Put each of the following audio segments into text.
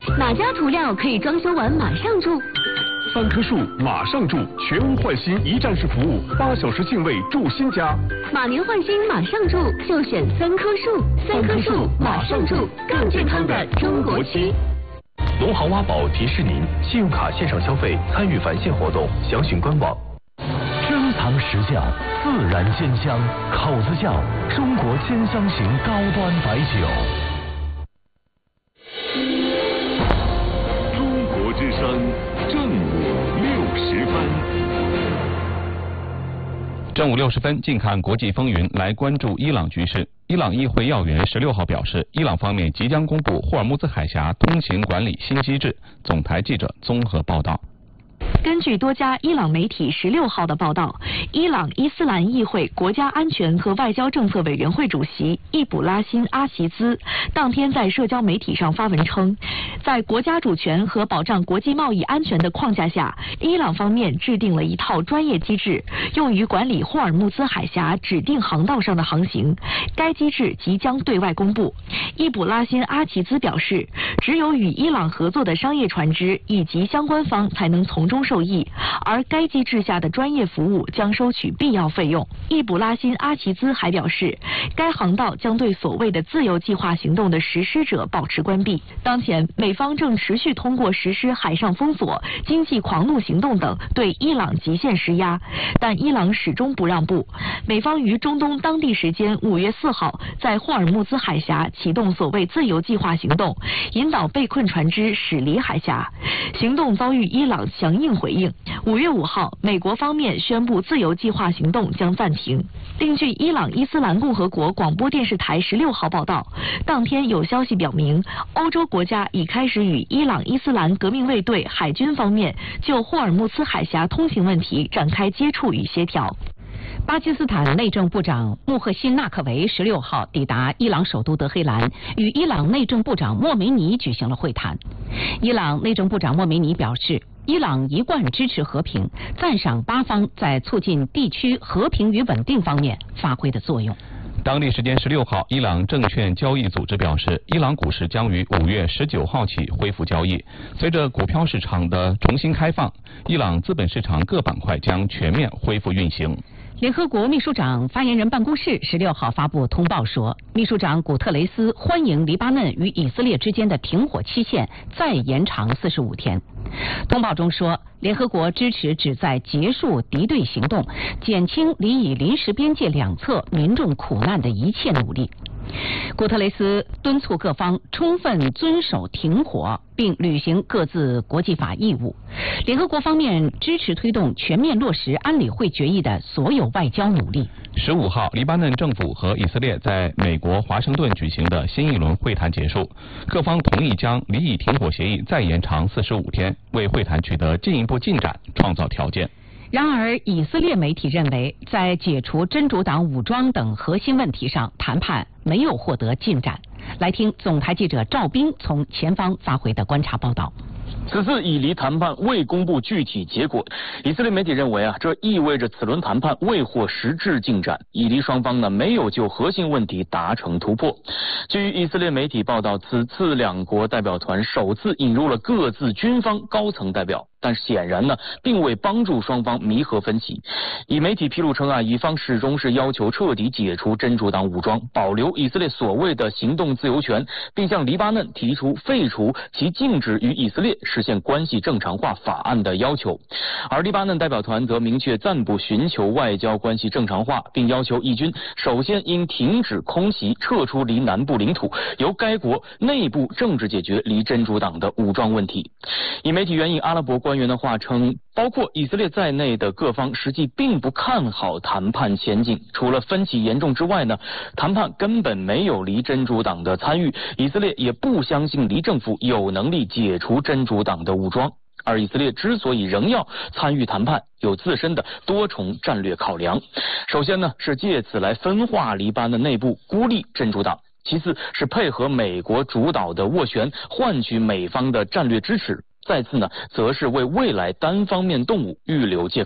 哪家涂料可以装修完马上住 ？3棵树马上住，全屋换新一站式服务，8小时净位住新家。 马年换新马上住，就选3棵树，3棵树马上住，更健康的中国区。 农行挖宝提示您，信用卡线上消费参与返现活动，详询官网。 珍藏石酱，自然鲜香，口子窖，中国鲜香型高端白酒。 中国之声正午60分。 正午60分，近看国际风云，来关注伊朗局势。伊朗议会要员16号表示，伊朗方面即将公布霍尔木兹海峡通行管理新机制。总台记者综合报道。 根据多家伊朗媒体16号的报道，伊朗伊斯兰议会国家安全和外交政策委员会主席易卜拉欣·阿席兹当天在社交媒体上发文称，在国家主权和保障国际贸易安全的框架下，伊朗方面制定了一套专业机制，用于管理霍尔木兹海峡指定航道上的航行。该机制即将对外公布。易卜拉欣·阿齐兹表示，只有与伊朗合作的商业船只以及相关方才能从中受益，而该机制下的专业服务将收取必要费用。易卜拉欣·阿齐兹还表示，该航道将对所谓的自由计划行动的实施者保持关闭。当前，美方正持续通过实施海上封锁、经济狂怒行动等对伊朗极限施压，但伊朗始终不让步。美方于中东当地时间5月4号在霍尔木兹海峡启动所谓自由计划行动，引导被困船只驶离海峡。行动遭遇伊朗强硬回应。5月5号，美国方面宣布自由计划行动将暂停。另据伊朗伊斯兰共和国广播电视台16号报道，当天有消息表明，欧洲国家已开始与伊朗伊斯兰革命卫队海军方面就霍尔木兹海峡通行问题展开接触与协调。 巴基斯坦内政部长穆赫辛纳克维16号抵达伊朗首都德黑兰，与伊朗内政部长莫梅尼举行了会谈。伊朗内政部长莫梅尼表示，伊朗一贯支持和平，赞赏巴方在促进地区和平与稳定方面发挥的作用。 当地时间16号，伊朗证券交易组织表示，伊朗股市将于5月19号起恢复交易。随着股票市场的重新开放，伊朗资本市场各板块将全面恢复运行。 联合国秘书长发言人办公室16号发布通报说，秘书长古特雷斯欢迎黎巴嫩与以色列之间的停火期限再延长45天。通报中说，联合国支持旨在结束敌对行动、减轻黎以临时边界两侧民众苦难的一切努力。古特雷斯敦促各方充分遵守停火，并履行各自国际法义务。联合国方面支持推动全面落实安理会决议的所有外交努力。 15号，黎巴嫩政府和以色列在美国华盛顿举行的新一轮会谈结束，各方同意将黎以停火协议再延长45天，为会谈取得进一步进展创造条件。 然而，以色列媒体认为，在解除真主党武装等核心问题上，谈判没有获得进展。来听总台记者赵斌从前方发回的观察报道。 此次以黎谈判未公布具体结果，以色列媒体认为这意味着此轮谈判未获实质进展，以黎双方没有就核心问题达成突破。据以色列媒体报道，此次两国代表团首次引入了各自军方高层代表，但显然并未帮助双方弥合分歧。以媒体披露称以方始终是要求彻底解除真主党武装，保留以色列所谓的行动自由权，并向黎巴嫩提出废除其禁止与以色列实现关系正常化法案的要求。而黎巴嫩代表团则明确暂不寻求外交关系正常化，并要求以军首先应停止空袭，撤出黎南部领土，由该国内部政治解决黎真主党的武装问题。以媒体援引阿拉伯官员的话称，包括以色列在内的各方实际并不看好谈判前景。除了分歧严重之外谈判根本没有黎真主党的参与，以色列也不相信黎政府有能力解除真主党的武装。而以色列之所以仍要参与谈判，有自身的多重战略考量。首先是借此来分化黎巴嫩内部，孤立真主党；其次是配合美国主导的斡旋，换取美方的战略支持；再次则是为未来单方面动武预留借口。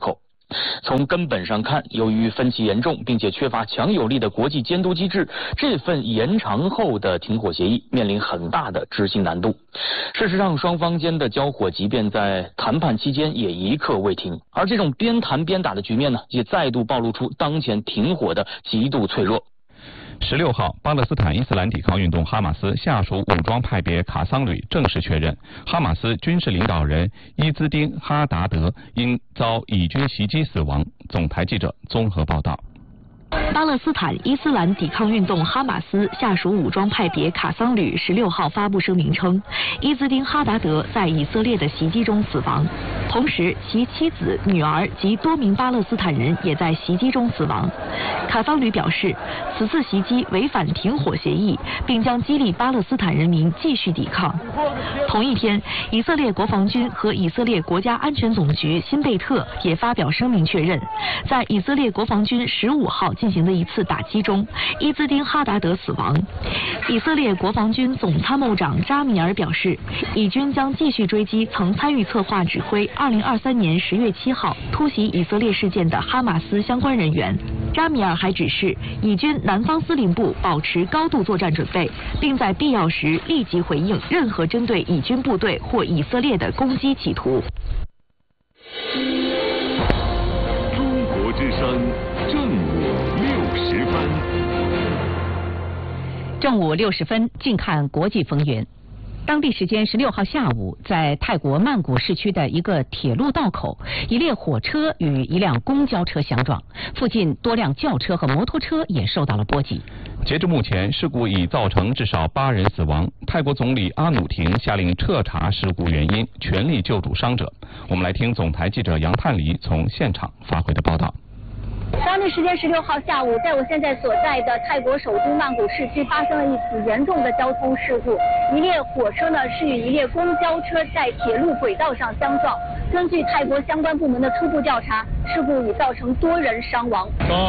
从根本上看，由于分歧严重，并且缺乏强有力的国际监督机制，这份延长后的停火协议面临很大的执行难度。事实上，双方间的交火即便在谈判期间也一刻未停，而这种边谈边打的局面呢，也再度暴露出当前停火的极度脆弱。 16号，巴勒斯坦伊斯兰抵抗运动哈马斯下属武装派别卡桑旅正式确认，哈马斯军事领导人伊兹丁·哈达德因遭以军袭击死亡。总台记者综合报道。 巴勒斯坦伊斯兰抵抗运动哈马斯下属武装派别卡桑旅16号发布声明称，伊兹丁·哈达德在以色列的袭击中死亡，同时其妻子、女儿及多名巴勒斯坦人也在袭击中死亡。卡桑旅表示，此次袭击违反停火协议，并将激励巴勒斯坦人民继续抵抗。同一天，以色列国防军和以色列国家安全总局辛贝特也发表声明确认，在以色列国防军15号进行的一次打击中，伊兹丁·哈达德死亡。以色列国防军总参谋长扎米尔表示，以军将继续追击曾参与策划指挥2023年10月7号突袭以色列事件的哈马斯相关人员。扎米尔还指示以军南方司令部保持高度作战准备，并在必要时立即回应任何针对以军部队或以色列的攻击企图。 中国之声正午60分。 正午60分，近看国际风云。当地时间16号下午，在泰国曼谷市区的一个铁路道口，一列火车与一辆公交车相撞，附近多辆轿车和摩托车也受到了波及。 截至目前，事故已造成至少8人死亡。泰国总理阿努廷下令彻查事故原因，全力救助伤者。我们来听总台记者杨探黎从现场发回的报道。 当地时间16号下午，在我现在所在的泰国首都曼谷市区发生了一起严重的交通事故。一列火车呢是与一列公交车在铁路轨道上相撞。根据泰国相关部门的初步调查，事故已造成多人伤亡。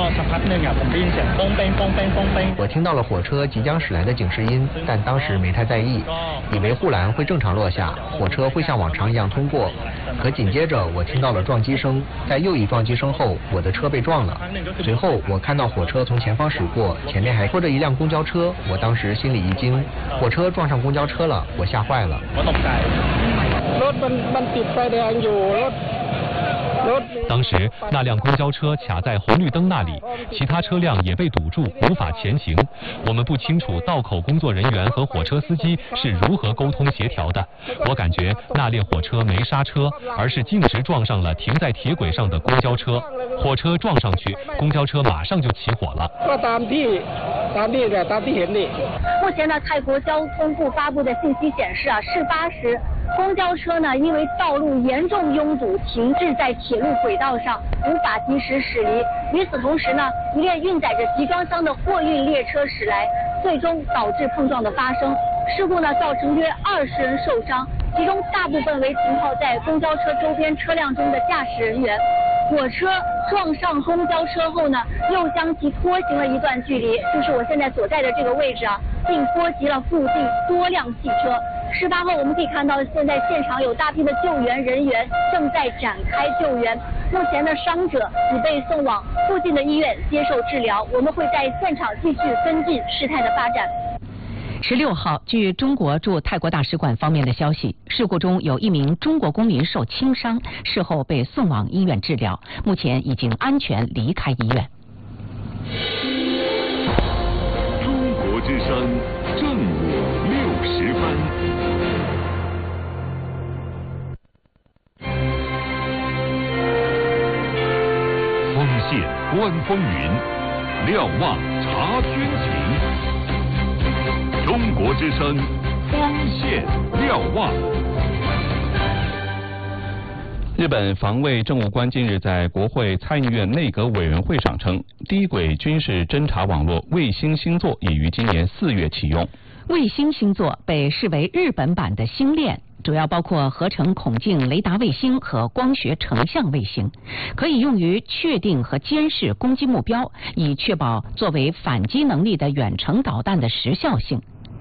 我听到了火车即将驶来的警示音，但当时没太在意，以为护栏会正常落下，火车会像往常一样通过。可紧接着我听到了撞击声，在又一撞击声后，我的车被撞了。随后我看到火车从前方驶过，前面还拖着一辆公交车，我当时心里一惊，火车撞上公交车了，我吓坏了。 当时那辆公交车卡在红绿灯那里，其他车辆也被堵住，无法前行。我们不清楚道口工作人员和火车司机是如何沟通协调的。我感觉那列火车没刹车，而是径直撞上了停在铁轨上的公交车。火车撞上去，公交车马上就起火了。 目前呢，泰国交通部发布的信息显示事发时公交车呢因为道路严重拥堵，停滞在铁路轨道上，无法及时驶离。与此同时呢，一列运载着集装箱的货运列车驶来，最终导致碰撞的发生。事故呢造成约20人受伤，其中大部分为停靠在公交车周边车辆中的驾驶人员。火车撞上公交车后呢，又将其拖行了一段距离，就是我现在所在的这个位置并波及了附近多辆汽车。事发后，我们可以看到，现在现场有大批的救援人员正在展开救援。目前的伤者已被送往附近的医院接受治疗。我们会在现场继续跟进事态的发展。 16号，据中国驻泰国大使馆方面的消息，事故中有一名中国公民受轻伤，事后被送往医院治疗，目前已经安全离开医院。 中国之声正午60分。 锋线观风云，瞭望察军情。中国之声锋线瞭望。 日本防卫政务官近日在国会参议院内阁委员会上称，低轨军事侦察网络卫星星座已于今年4月启用。 卫星星座被视为日本版的星链，主要包括合成孔径雷达卫星和光学成像卫星，可以用于确定和监视攻击目标，以确保作为反击能力的远程导弹的时效性。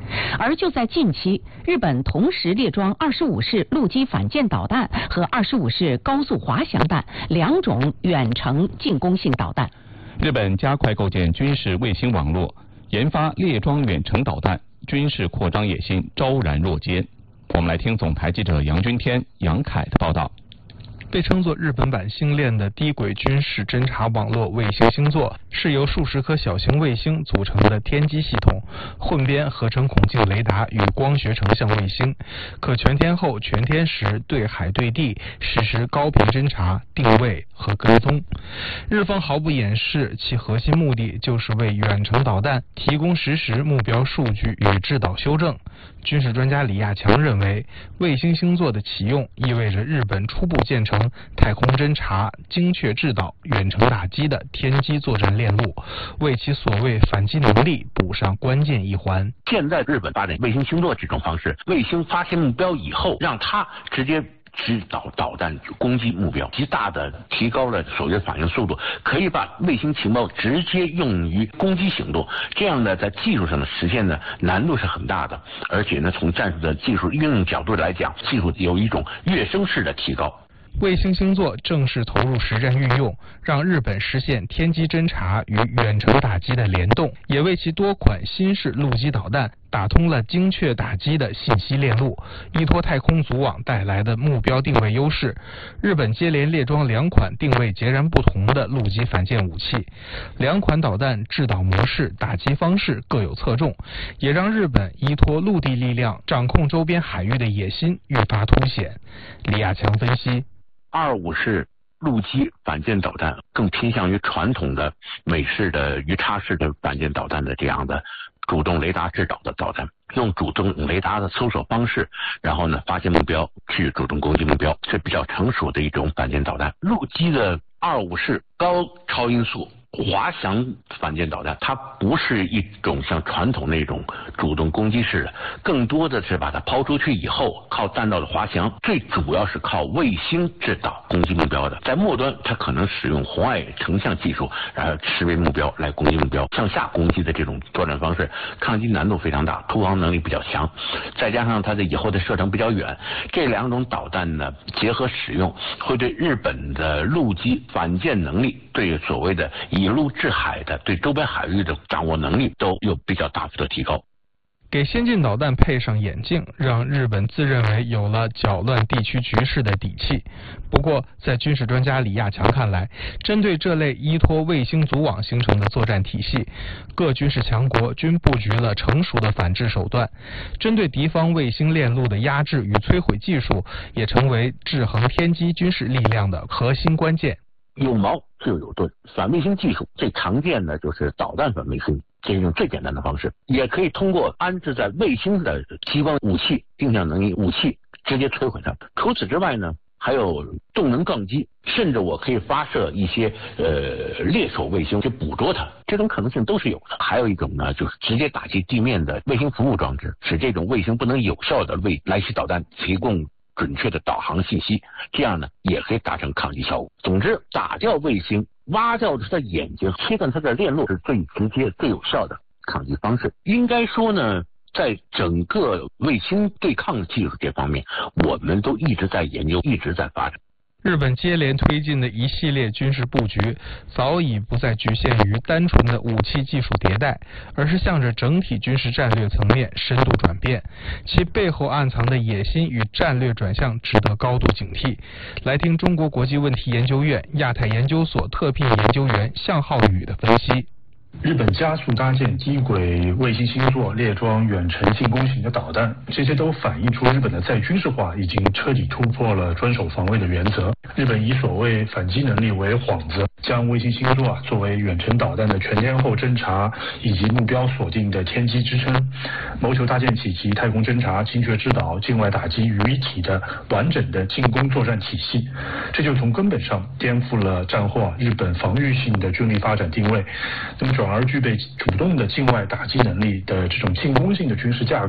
而就在近期，日本同时列装25式陆基反舰导弹和25式高速滑翔弹2种远程进攻性导弹。 日本加快构建军事卫星网络，研发列装远程导弹，军事扩张野心昭然若揭。我们来听总台记者杨军天、杨凯的报道。 被称作日本版星链的低轨军事侦察网络卫星星座，是由数十颗小型卫星组成的天基系统，混编合成孔径雷达与光学成像卫星，可全天候、全天时对海对地实施高频侦察、定位和跟踪。日方毫不掩饰，其核心目的就是为远程导弹提供实时目标数据与制导修正。军事专家李亚强认为，卫星星座的启用意味着日本初步建成太空侦察、精确制导、远程打击的天基作战链路，为其所谓反击能力补上关键一环。 现在日本发展卫星星座这种方式，卫星发现目标以后，让它直接指导导弹攻击目标，极大的提高了所谓反应速度，可以把卫星情报直接用于攻击行动。这样呢，在技术上的实现呢，难度是很大的，而且呢，从战术的技术应用角度来讲，技术有一种跃升式的提高。 卫星星座正式投入实战运用，让日本实现天基侦察与远程打击的联动，也为其多款新式陆基导弹打通了精确打击的信息链路，依托太空组网带来的目标定位优势。日本接连列装2款定位截然不同的陆基反舰武器，2款导弹制导模式、打击方式各有侧重，也让日本依托陆地力量掌控周边海域的野心愈发凸显。李亚强分析 ，25式陆基反舰导弹更偏向于传统的美式的鱼叉式的反舰导弹的这样的主动雷达制导的导弹，用主动雷达的搜索方式，然后呢发现目标，去主动攻击目标，是比较成熟的一种反舰导弹。陆基的25式高超音速滑翔反舰导弹，它不是一种像传统那种主动攻击式的，更多的是把它抛出去以后，靠弹道的滑翔，最主要是靠卫星制导攻击目标的。在末端，它可能使用红外成像技术，然后识别目标来攻击目标，向下攻击的这种作战方式，抗击难度非常大，突防能力比较强，再加上它的以后的射程比较远，这2种导弹呢结合使用，会对日本的陆基反舰能力，对所谓的以陆制海的对周边海域的掌握能力都有比较大幅的提高。 给先进导弹配上眼镜，让日本自认为有了搅乱地区局势的底气。不过，在军事专家李亚强看来，针对这类依托卫星组网形成的作战体系，各军事强国均布局了成熟的反制手段。针对敌方卫星链路的压制与摧毁技术，也成为制衡天基军事力量的核心关键。 有矛就有盾，反卫星技术最常见的就是导弹反卫星，这是一种最简单的方式，也可以通过安置在卫星的激光武器、定向能力武器直接摧毁它。除此之外呢，还有动能撞击，甚至我可以发射一些猎手卫星去捕捉它，这种可能性都是有的。还有一种呢，就是直接打击地面的卫星服务装置，使这种卫星不能有效的为来袭导弹提供准确的导航信息，这样呢也可以达成抗击效果。总之，打掉卫星，挖掉它的眼睛，切断它的链路，是最直接、最有效的抗击方式。应该说呢，在整个卫星对抗技术这方面，我们都一直在研究，一直在发展。 日本接连推进的一系列军事布局，早已不再局限于单纯的武器技术迭代，而是向着整体军事战略层面深度转变，其背后暗藏的野心与战略转向值得高度警惕。来听中国国际问题研究院亚太研究所特聘研究员向浩宇的分析。 日本加速搭建低轨卫星星座，列装远程进攻型的导弹，这些都反映出日本的再军事化已经彻底突破了专守防卫的原则。日本以所谓反击能力为幌子，将卫星星座作为远程导弹的全天候侦察以及目标锁定的天基支撑，谋求搭建起其太空侦察、精确制导、境外打击于一体的完整的进攻作战体系。这就从根本上颠覆了战后日本防御性的军力发展定位，那么转而具备主动的境外打击能力的这种进攻性的军事架构。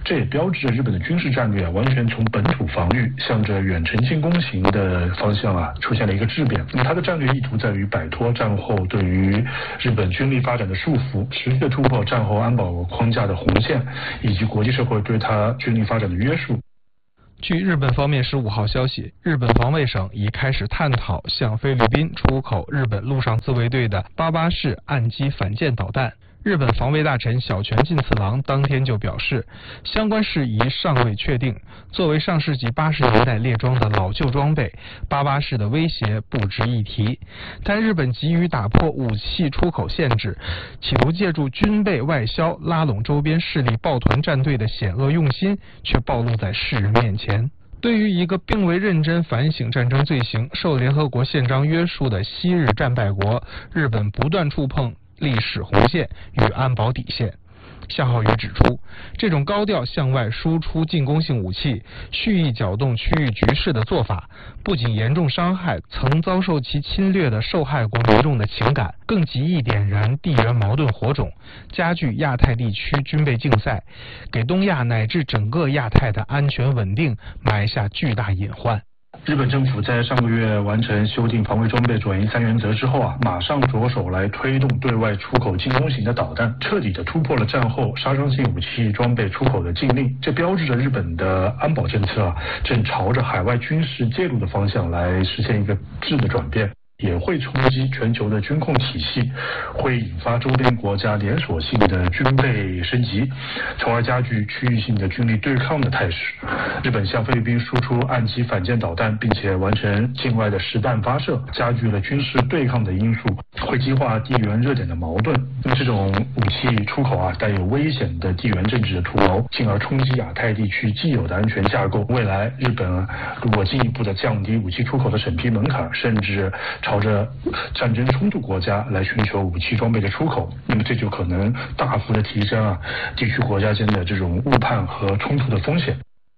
这也标志着日本的军事战略完全从本土防御向着远程进攻型的方向出现了一个质变。那么它的战略意图在于摆脱战后对于日本军力发展的束缚，持续的突破战后安保框架的红线，以及国际社会对它军力发展的约束。 据日本方面15号消息，日本防卫省已开始探讨向菲律宾出口日本陆上自卫队的88式岸基反舰导弹。日本防卫大臣小泉进次郎当天就表示，相关事宜尚未确定。作为上世纪80年代列装的老旧装备，88式的威胁不值一提。但日本急于打破武器出口限制，企图借助军备外销拉拢周边势力抱团战队的险恶用心，却暴露在世人面前。对于一个并未认真反省战争罪行、受联合国宪章约束的昔日战败国，日本不断触碰历史红线与安保底线。夏浩宇指出，这种高调向外输出进攻性武器、蓄意搅动区域局势的做法，不仅严重伤害曾遭受其侵略的受害国民众的情感，更极易点燃地缘矛盾火种，加剧亚太地区军备竞赛，给东亚乃至整个亚太的安全稳定埋下巨大隐患。 日本政府在上个月完成修订防卫装备转移3原则之后马上着手来推动对外出口进攻型的导弹，彻底的突破了战后杀伤性武器装备出口的禁令。这标志着日本的安保政策正朝着海外军事介入的方向来实现一个质的转变，也会冲击全球的军控体系，会引发周边国家连锁性的军备升级，从而加剧区域性的军力对抗的态势。日本向菲律宾输出岸基反舰导弹，并且完成境外的实弹发射，加剧了军事对抗的因素，会激化地缘热点的矛盾。那么这种武器出口带有危险的地缘政治的图谋，进而冲击亚太地区既有的安全架构。未来日本如果进一步的降低武器出口的审批门槛，甚至朝着战争冲突国家来寻求武器装备的出口，那么这就可能大幅的提升地区国家间的这种误判和冲突的风险。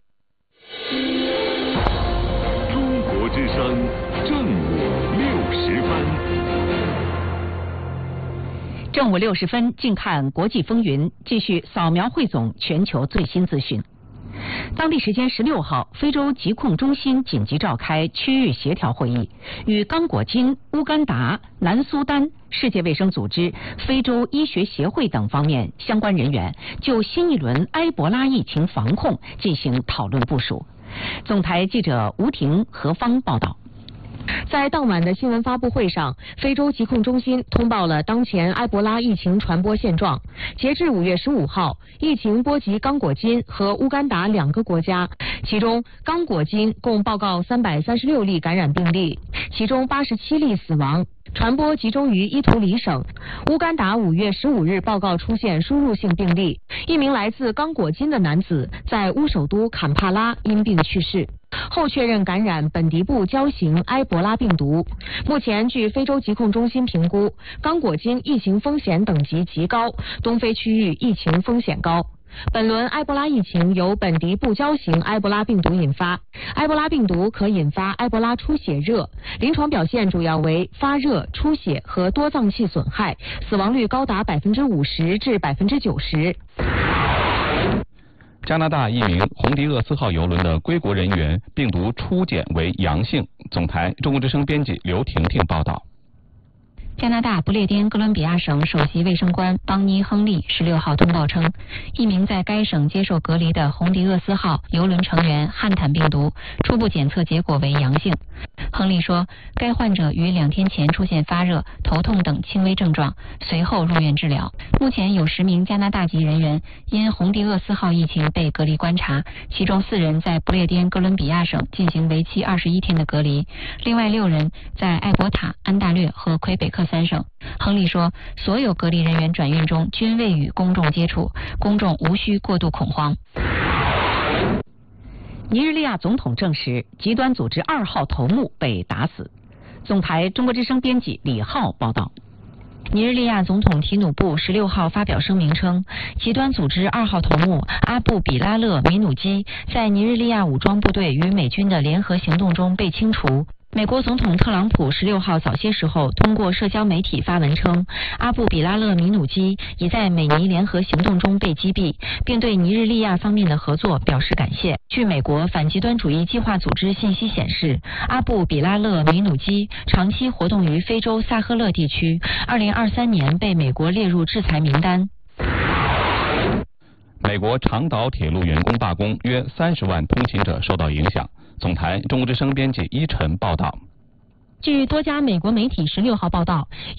中国之声正午60分。 正午60分，静看国际风云，继续扫描汇总全球最新资讯。当地时间16号，非洲疾控中心紧急召开区域协调会议，与刚果金、乌干达、南苏丹、世界卫生组织、非洲医学协会等方面相关人员就新一轮埃博拉疫情防控进行讨论部署。总台记者吴婷、何芳报道。 在当晚的新闻发布会上，非洲疾控中心通报了当前埃博拉疫情传播现状。截至5月15号，疫情波及刚果金和乌干达2个国家，其中刚果金共报告336例感染病例，其中87例死亡。传播集中于伊图里省。乌干达5月15日报告出现输入性病例，一名来自刚果金的男子在乌首都坎帕拉因病去世，后确认感染本地部交型埃博拉病毒。目前据非洲疾控中心评估，刚果金疫情风险等级极高，东非区域疫情风险高。本轮埃博拉疫情由本地部交型埃博拉病毒引发，埃博拉病毒可引发埃博拉出血热，临床表现主要为发热、出血和多脏器损害，死亡率高达50%至90%。 加拿大一名红迪厄斯号邮轮的归国人员病毒初检为阳性。总台中国之声编辑刘婷婷报道。 加拿大不列颠哥伦比亚省首席卫生官邦尼·亨利16号通报称，一名在该省接受隔离的红迪厄斯号邮轮成员汉坦病毒初步检测结果为阳性。亨利说，该患者于2天前出现发热、头痛等轻微症状，随后入院治疗。目前有10名加拿大籍人员因红迪厄斯号疫情被隔离观察，其中4人在不列颠哥伦比亚省进行为期21天的隔离，另外6人在艾伯塔、安大略和魁北克3省。亨利说，所有隔离人员转运中均未与公众接触，公众无需过度恐慌。 尼日利亚总统证实，极端组织2号头目被打死。总台中国之声编辑李浩报道。 尼日利亚总统提努布16号发表声明称，极端组织2号头目阿布比拉勒·米努基在尼日利亚武装部队与美军的联合行动中被清除。 美国总统特朗普16号早些时候通过社交媒体发文称，阿布比拉勒米努基已在美尼联合行动中被击毙，并对尼日利亚方面的合作表示感谢。据美国反极端主义计划组织信息显示，阿布比拉勒米努基长期活动于非洲萨赫勒地区，2023年被美国列入制裁名单。 美国长岛铁路员工罢工，约30万通勤者受到影响。总台中国之声编辑依晨报道。 据多家美国媒体16号报道，